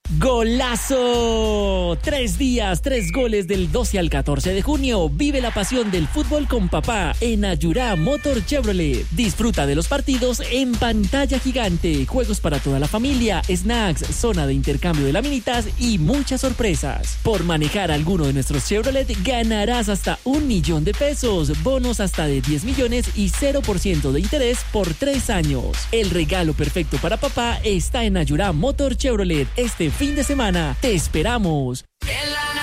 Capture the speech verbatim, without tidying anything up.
¡Golazo! Tres días, tres goles del doce al catorce de junio. Vive la pasión del fútbol con papá en Ayurá Motor Chevrolet. Disfruta de los partidos en pantalla gigante, juegos para toda la familia, snacks, zona de intercambio de laminitas y muchas sorpresas. Por manejar alguno de nuestros Chevrolet ganarás hasta un millón de pesos, bonos hasta de diez millones y cero por ciento de interés por tres años. El regalo perfecto para papá está en Ayurá Motor Chevrolet este fin de semana. ¡Te esperamos!